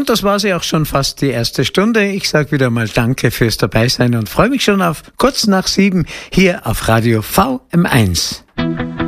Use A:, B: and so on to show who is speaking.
A: das war sie auch schon fast, die erste Stunde. Ich sage wieder mal Danke fürs Dabeisein und freue mich schon auf kurz nach 7 hier auf Radio VM1.